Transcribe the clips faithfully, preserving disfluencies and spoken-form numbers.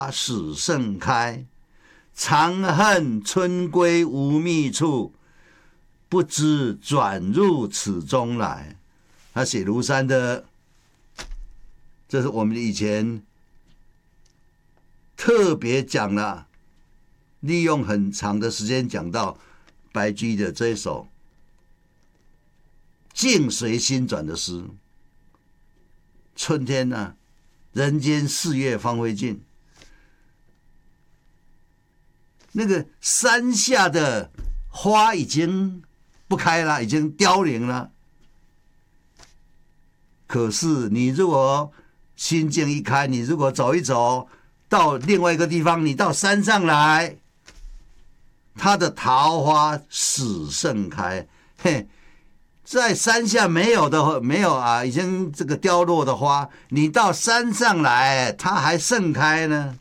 始盛开，长恨春归无觅处，不知转入此中来。他写庐山的，这是我们以前特别讲了，利用很长的时间讲到白居易的这一首境随心转的诗。春天呢、啊，人间四月芳菲尽，那个山下的花已经不开了，已经凋零了。可是你如果心境一开，你如果走一走到另外一个地方，你到山上来，它的桃花始盛开。嘿，在山下没有的，没有啊，已经这个凋落的花，你到山上来，它还盛开呢。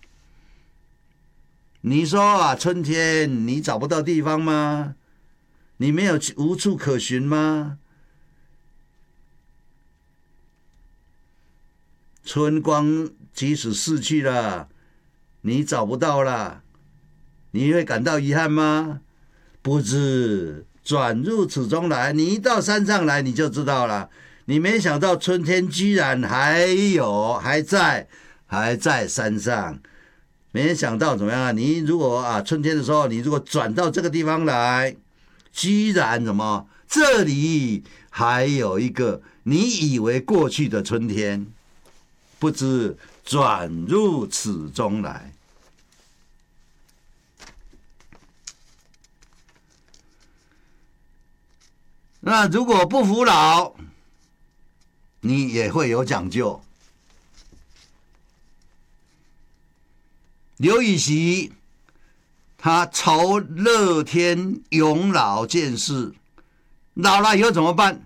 你说啊，春天你找不到地方吗？你没有无处可寻吗？春光即使逝去了，你找不到了，你会感到遗憾吗？不知转入此中来，你一到山上来你就知道了。你没想到春天居然还有，还在，还在山上。没想到怎么样啊？你如果啊春天的时候，你如果转到这个地方来，居然怎么这里还有一个你以为过去的春天，不知转入此中来。那如果不服老，你也会有讲究。刘禹锡他愁乐天永老见世，老了以后怎么办？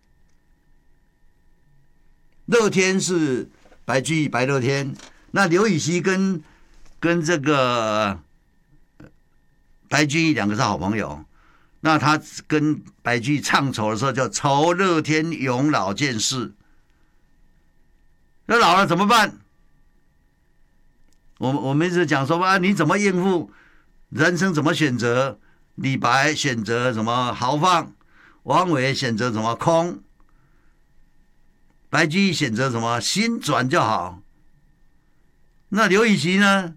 乐天是白居易，白乐天。那刘禹锡跟跟这个白居易两个是好朋友。那他跟白居易唱愁的时候叫愁乐天永老见世。那老了怎么办？我我们一直讲说啊，你怎么应付人生，怎么选择？李白选择什么豪放，王维选择什么空，白居易选择什么心转就好。那刘禹锡呢？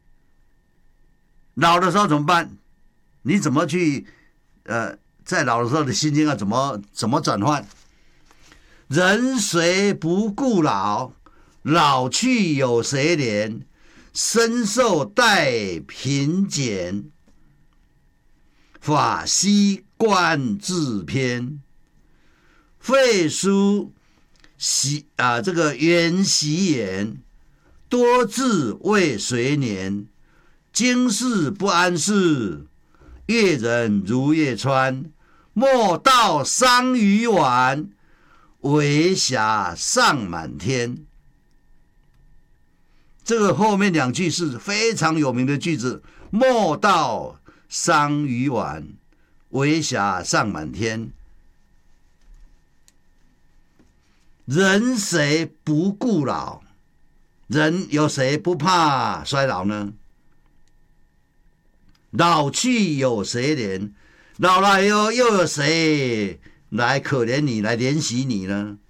老的时候怎么办？你怎么去呃，在老的时候的心境要怎么怎么转换？人谁不顾老，老去有谁怜？身受带贫俭，法西观自偏。废书习啊，这个原习言，多智未遂年。经世不谙世，阅人如阅川。莫道桑榆晚，为霞尚满天。这个后面两句是非常有名的句子。莫道桑榆晚，为霞尚满天。人谁不顾老？人有谁不怕衰老呢？老去有谁怜？老了又又有谁来可怜你，来怜惜你呢？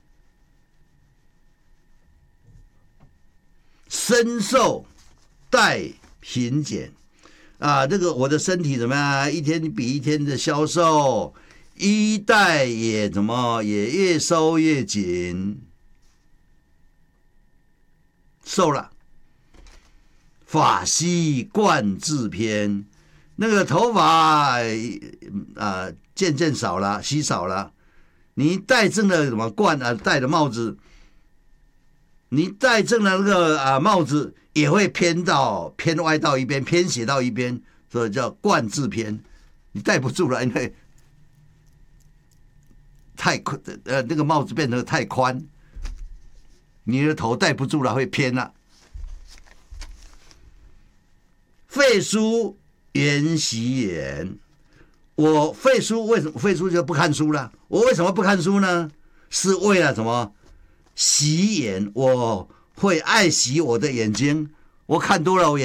身受带贫俭啊，这个我的身体怎么样？一天比一天的消瘦，衣带也怎么也越收越紧，瘦了。发稀冠自偏，那个头发啊渐渐少了，稀少了。你戴正了什么冠啊？戴的帽子。你戴正了那个啊帽子，也会偏到偏歪到一边，偏斜到一边，所以叫冠自偏。你戴不住了，因为太宽，呃，那个帽子变得太宽，你的头戴不住了，会偏了。废书原习言，我废书为什么废书就不看书了？我为什么不看书呢？是为了什么？习眼，我会爱惜我的眼睛，我看多了我眼